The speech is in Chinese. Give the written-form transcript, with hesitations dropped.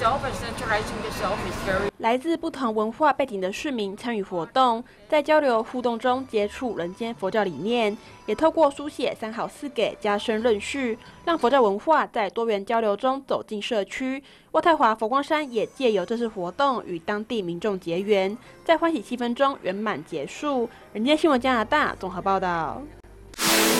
来自不同文化背景的市民参与活动，在交流互动中接触人间佛教理念，也透过书写三好四给加深认识，让佛教文化在多元交流中走进社区。渥太华佛光山也借由这次活动与当地民众结缘，在欢喜气氛中圆满结束。人间新闻加拿大综合报道。